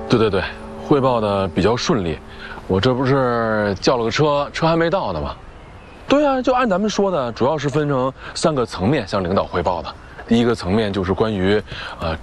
对，汇报的比较顺利，我这不是叫了个车，车还没到呢吗？对啊，就按咱们说的，主要是分成3个层面向领导汇报的。第一个层面就是关于